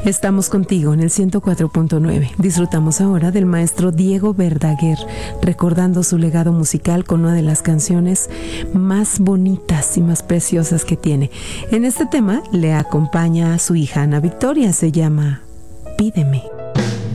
Estamos contigo en el 104.9. Disfrutamos ahora del maestro Diego Verdaguer, recordando su legado musical con una de las canciones más bonitas y más preciosas que tiene. En este tema le acompaña a su hija Ana Victoria, se llama Pídeme.